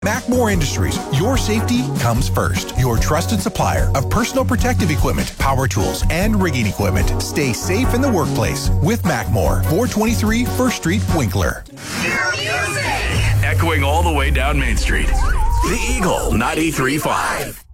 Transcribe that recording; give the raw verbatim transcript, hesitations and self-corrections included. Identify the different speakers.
Speaker 1: Mackmore Industries, your safety comes first. Your trusted supplier of personal protective equipment, power tools, and rigging equipment. Stay safe in the workplace with Mackmore, four twenty-three First Street, Winkler.
Speaker 2: Echoing all the way down Main Street. The Eagle ninety-three point five.